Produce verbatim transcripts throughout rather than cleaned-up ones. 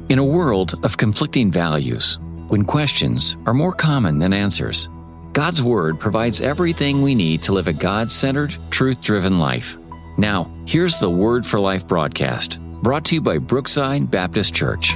In a world of conflicting values, when questions are more common than answers, God's Word provides everything we need to live a God-centered, truth-driven life. Now, here's the Word for Life broadcast, brought to you by Brookside Baptist Church.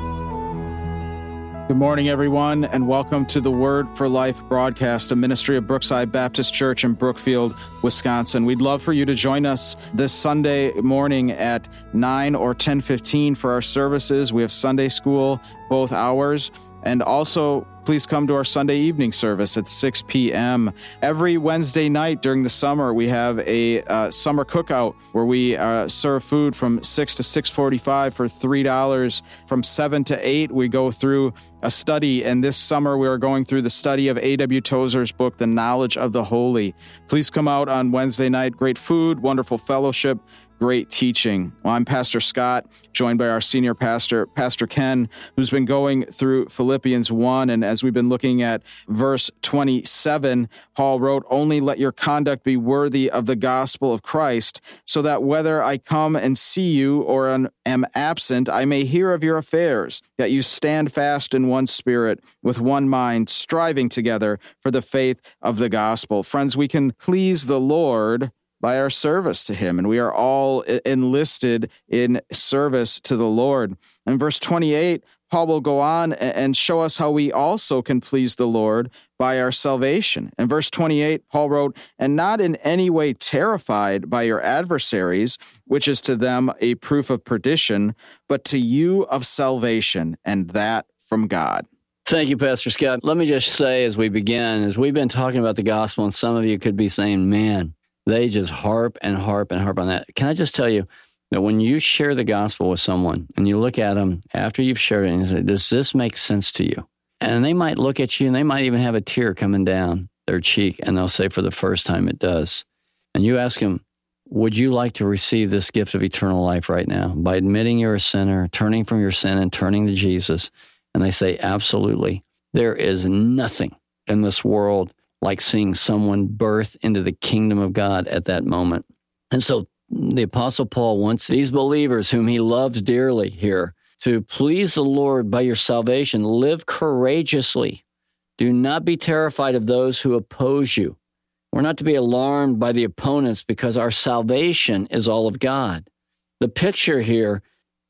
Good morning, everyone, and welcome to the Word for Life broadcast, a ministry of Brookside Baptist Church in Brookfield, Wisconsin. We'd love for you to join us this Sunday morning at nine or ten fifteen for our services. We have Sunday school, both hours, and also please come to our Sunday evening service at six p.m. Every Wednesday night during the summer, we have a uh, summer cookout where we uh, serve food from six to six forty-five for three dollars. From seven to eight, we go through a study, and this summer we are going through the study of A W Tozer's book, The Knowledge of the Holy. Please come out on Wednesday night. Great food, wonderful fellowship, great teaching. Well, I'm Pastor Scott, joined by our senior pastor, Pastor Ken, who's been going through Philippians one. And as we've been looking at verse twenty-seven, Paul wrote, "Only let your conduct be worthy of the gospel of Christ, so that whether I come and see you or am absent, I may hear of your affairs, that you stand fast in one spirit, with one mind, striving together for the faith of the gospel." Friends, we can please the Lord by our service to him, and we are all enlisted in service to the Lord. In verse twenty-eight, Paul will go on and show us how we also can please the Lord by our salvation. In verse twenty-eight, Paul wrote, "And not in any way terrified by your adversaries, which is to them a proof of perdition, but to you of salvation, and that from God." Thank you, Pastor Scott. Let me just say as we begin, as we've been talking about the gospel, and some of you could be saying, man, they just harp and harp and harp on that. Can I just tell you that when you share the gospel with someone and you look at them after you've shared it and you say, does this make sense to you? And they might look at you and they might even have a tear coming down their cheek and they'll say, for the first time, it does. And you ask them, would you like to receive this gift of eternal life right now by admitting you're a sinner, turning from your sin and turning to Jesus? And they say, absolutely. There is nothing in this world like seeing someone birth into the kingdom of God at that moment. And so the Apostle Paul wants these believers whom he loves dearly here to please the Lord by your salvation. Live courageously. Do not be terrified of those who oppose you. We're not to be alarmed by the opponents because our salvation is all of God. The picture here,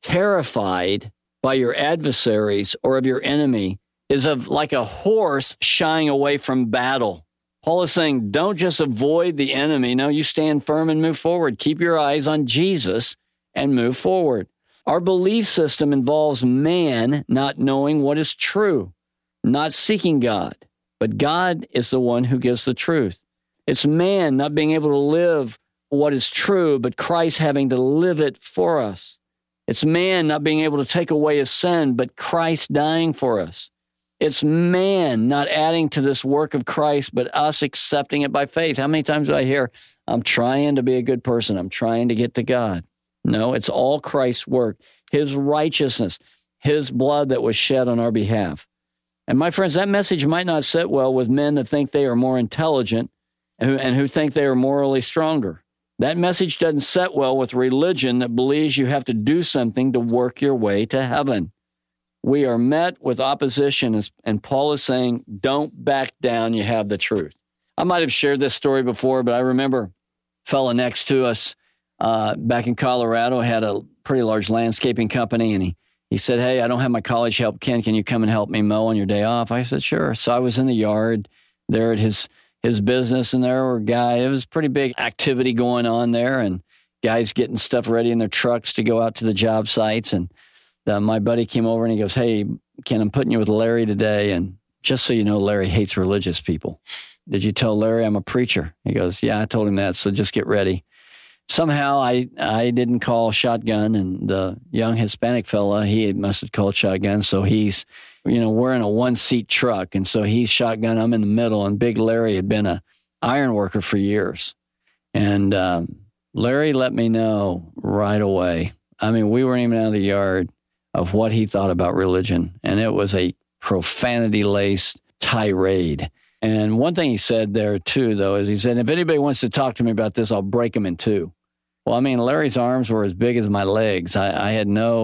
terrified by your adversaries or of your enemy, is of like a horse shying away from battle. Paul is saying, don't just avoid the enemy. No, you stand firm and move forward. Keep your eyes on Jesus and move forward. Our belief system involves man not knowing what is true, not seeking God, but God is the one who gives the truth. It's man not being able to live what is true, but Christ having to live it for us. It's man not being able to take away his sin, but Christ dying for us. It's man not adding to this work of Christ, but us accepting it by faith. How many times do I hear, I'm trying to be a good person. I'm trying to get to God. No, it's all Christ's work, his righteousness, his blood that was shed on our behalf. And my friends, that message might not sit well with men that think they are more intelligent and who, and who think they are morally stronger. That message doesn't sit well with religion that believes you have to do something to work your way to heaven. We are met with opposition, and Paul is saying, don't back down, you have the truth. I might have shared this story before, but I remember a fellow next to us uh, back in Colorado had a pretty large landscaping company, and he, he said, hey, I don't have my college help. Ken, can you come and help me mow on your day off? I said, sure. So I was in the yard there at his his business, and there were guys, it was pretty big activity going on there, and guys getting stuff ready in their trucks to go out to the job sites, and Uh, my buddy came over and he goes, hey, Ken, I'm putting you with Larry today. And just so you know, Larry hates religious people. Did you tell Larry I'm a preacher? He goes, yeah, I told him that. So just get ready. Somehow I, I didn't call shotgun, and the young Hispanic fella, he must have called shotgun. So he's, you know, we're in a one seat truck. And so he's shotgun. I'm in the middle, and Big Larry had been a iron worker for years. And um, Larry let me know right away. I mean, we weren't even out of the yard of what he thought about religion. And it was a profanity-laced tirade. And one thing he said there, too, though, is he said, if anybody wants to talk to me about this, I'll break them in two. Well, I mean, Larry's arms were as big as my legs. I, I had no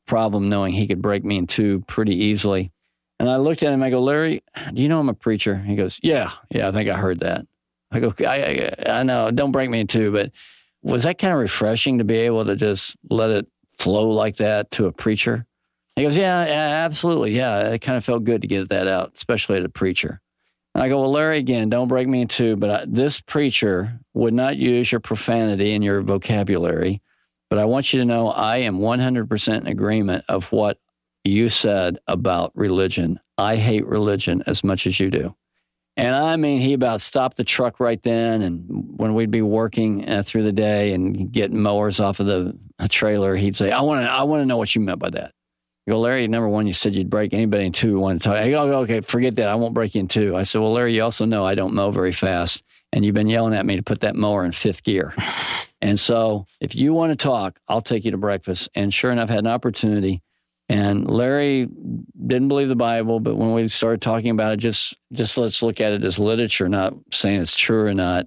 problem knowing he could break me in two pretty easily. And I looked at him, I go, Larry, do you know I'm a preacher? He goes, yeah, yeah, I think I heard that. I go, I, I, I know, don't break me in two, but was that kind of refreshing to be able to just let it flow like that to a preacher? He goes, yeah, yeah, absolutely. Yeah, it kind of felt good to get that out, especially at a preacher. And I go, well, Larry, again, don't break me in two, but I, this preacher would not use your profanity in your vocabulary, but I want you to know I am one hundred percent in agreement of what you said about religion. I hate religion as much as you do. And I mean, he about stopped the truck right then. And when we'd be working uh, through the day and getting mowers off of the trailer, he'd say, I want to I want to know what you meant by that. I go, Larry, number one, you said you'd break anybody in two who wanted to talk. I go, okay, forget that. I won't break you in two. I said, well, Larry, you also know I don't mow very fast. And you've been yelling at me to put that mower in fifth gear. And so if you want to talk, I'll take you to breakfast. And sure enough, had an opportunity. And Larry didn't believe the Bible, but when we started talking about it, just just let's look at it as literature, not saying it's true or not.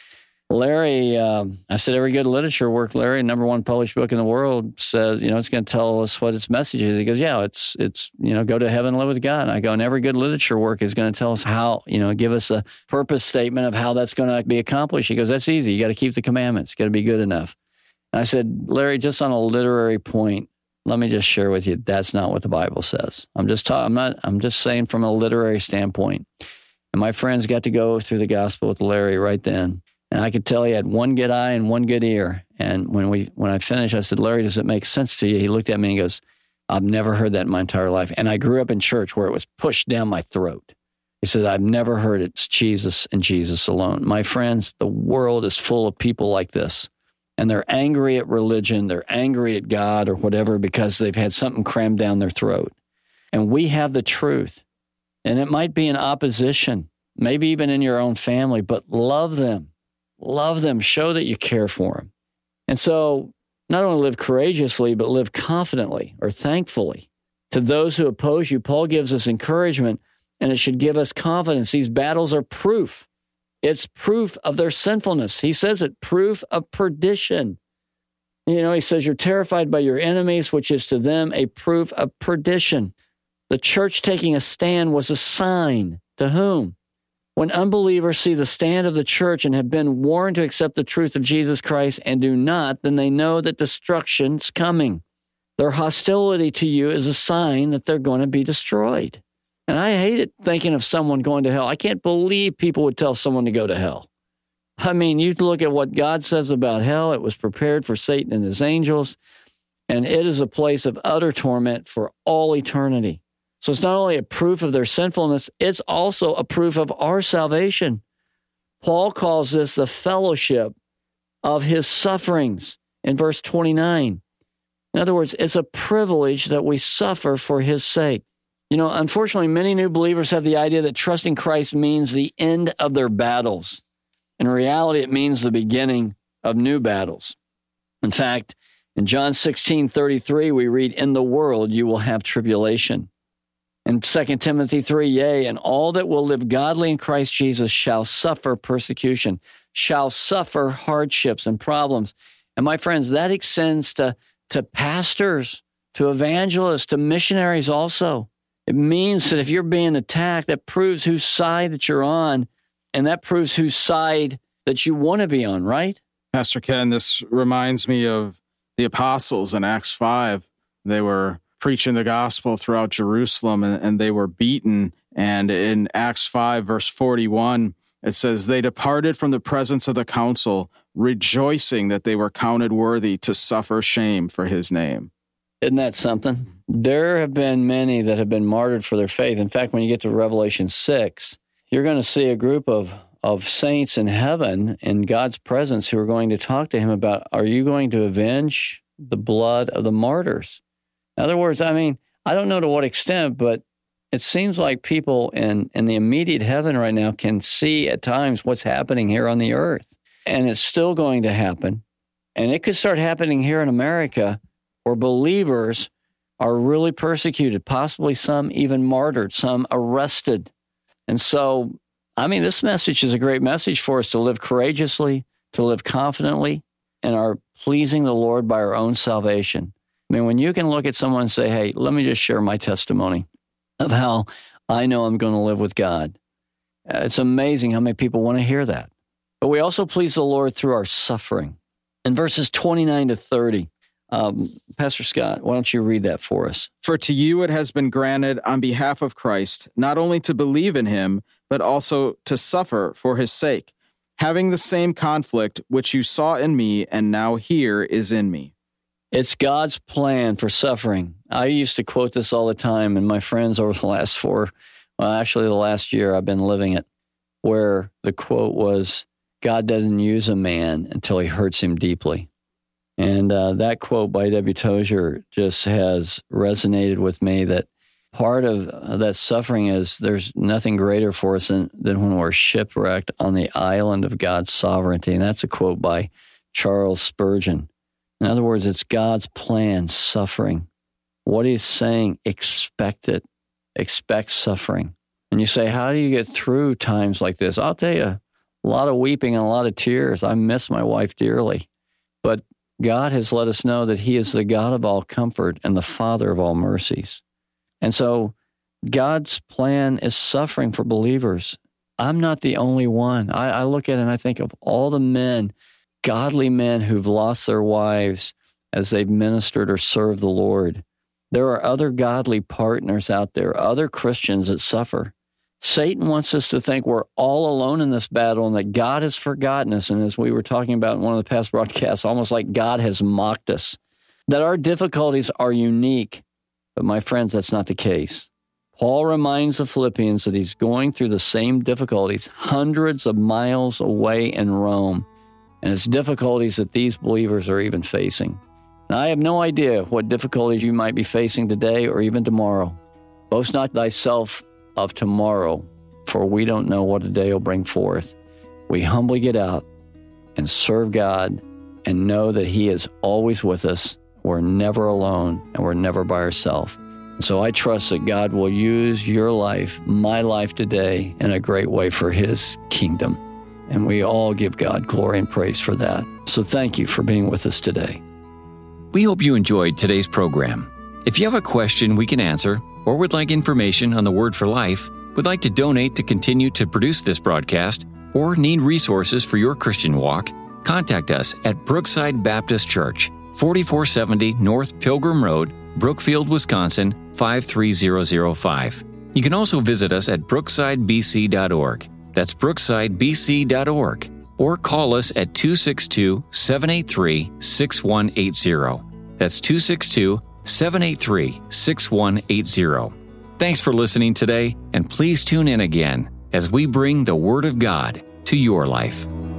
Larry, um, I said, every good literature work, Larry, number one published book in the world, says, you know, it's going to tell us what its message is. He goes, yeah, it's, it's you know, go to heaven and live with God. And I go, and every good literature work is going to tell us how, you know, give us a purpose statement of how that's going to be accomplished. He goes, that's easy. You got to keep the commandments. It's got to be good enough. And I said, Larry, just on a literary point, let me just share with you, that's not what the Bible says. I'm just talking, I'm not, I'm just saying from a literary standpoint. And my friends got to go through the gospel with Larry right then. And I could tell he had one good eye and one good ear. And when we, when I finished, I said, Larry, does it make sense to you? He looked at me and he goes, I've never heard that in my entire life. And I grew up in church where it was pushed down my throat. He said, I've never heard it's Jesus and Jesus alone. My friends, the world is full of people like this. And they're angry at religion, they're angry at God or whatever because they've had something crammed down their throat. And we have the truth. And it might be in opposition, maybe even in your own family, but love them. Love them. Show that you care for them. And so not only live courageously, but live confidently or thankfully. To those who oppose you, Paul gives us encouragement, and it should give us confidence. These battles are proof. It's proof of their sinfulness. He says it, proof of perdition. You know, he says you're terrified by your enemies, which is to them a proof of perdition. The church taking a stand was a sign to whom? When unbelievers see the stand of the church and have been warned to accept the truth of Jesus Christ and do not, then they know that destruction's coming. Their hostility to you is a sign that they're going to be destroyed. And I hate it thinking of someone going to hell. I can't believe people would tell someone to go to hell. I mean, you look at what God says about hell. It was prepared for Satan and his angels, and it is a place of utter torment for all eternity. So it's not only a proof of their sinfulness, it's also a proof of our salvation. Paul calls this the fellowship of his sufferings in verse twenty-nine. In other words, it's a privilege that we suffer for his sake. You know, unfortunately, many new believers have the idea that trusting Christ means the end of their battles. In reality, it means the beginning of new battles. In fact, in John sixteen thirty-three, we read, in the world you will have tribulation. In Second Timothy three, yea, and all that will live godly in Christ Jesus shall suffer persecution, shall suffer hardships and problems. And my friends, that extends to, to pastors, to evangelists, to missionaries also. It means that if you're being attacked, that proves whose side that you're on, and that proves whose side that you want to be on, right? Pastor Ken, this reminds me of the apostles in Acts five. They were preaching the gospel throughout Jerusalem, and, and they were beaten. And in Acts five, verse forty-one, it says, they departed from the presence of the council, rejoicing that they were counted worthy to suffer shame for his name. Isn't that something? There have been many that have been martyred for their faith. In fact, when you get to Revelation six, you're going to see a group of, of saints in heaven in God's presence who are going to talk to him about, are you going to avenge the blood of the martyrs? In other words, I mean, I don't know to what extent, but it seems like people in, in the immediate heaven right now can see at times what's happening here on the earth. And it's still going to happen. And it could start happening here in America where believers are really persecuted, possibly some even martyred, some arrested. And so, I mean, this message is a great message for us to live courageously, to live confidently, and are pleasing the Lord by our own salvation. I mean, when you can look at someone and say, hey, let me just share my testimony of how I know I'm going to live with God. Uh, it's amazing how many people want to hear that. But we also please the Lord through our suffering. In verses twenty-nine to thirty, um, Pastor Scott, why don't you read that for us? For to you it has been granted on behalf of Christ, not only to believe in him, but also to suffer for his sake, having the same conflict which you saw in me and now here is in me. It's God's plan for suffering. I used to quote this all the time, and my friends over the last four, well, actually the last year, I've been living it, where the quote was, God doesn't use a man until he hurts him deeply. And uh, that quote by W. Tozer just has resonated with me, that part of uh, that suffering is there's nothing greater for us than, than when we're shipwrecked on the island of God's sovereignty. And that's a quote by Charles Spurgeon. In other words, it's God's plan, suffering. What he's saying, expect it. Expect suffering. And you say, how do you get through times like this? I'll tell you, a lot of weeping and a lot of tears. I miss my wife dearly. But God has let us know that he is the God of all comfort and the Father of all mercies. And so God's plan is suffering for believers. I'm not the only one. I, I look at it and I think of all the men, godly men who've lost their wives as they've ministered or served the Lord. There are other godly partners out there, other Christians that suffer. Satan wants us to think we're all alone in this battle and that God has forgotten us. And as we were talking about in one of the past broadcasts, almost like God has mocked us, that our difficulties are unique. But my friends, that's not the case. Paul reminds the Philippians that he's going through the same difficulties hundreds of miles away in Rome. And it's difficulties that these believers are even facing. Now, I have no idea what difficulties you might be facing today or even tomorrow. Boast not thyself of tomorrow, for we don't know what a day will bring forth. We humbly get out and serve God and know that he is always with us. We're never alone and we're never by ourselves. So I trust that God will use your life, my life today, in a great way for his kingdom. And we all give God glory and praise for that. So thank you for being with us today. We hope you enjoyed today's program. If you have a question we can answer, or would like information on the Word for Life, would like to donate to continue to produce this broadcast, or need resources for your Christian walk, contact us at Brookside Baptist Church, forty-four seventy North Pilgrim Road, Brookfield, Wisconsin, five three zero zero five. You can also visit us at brookside b c dot org. That's brookside b c dot org. Or call us at two six two, seven eight three, six one eight zero. That's two six two, seven eight three, six one eight zero. Thanks for listening today, and please tune in again as we bring the Word of God to your life.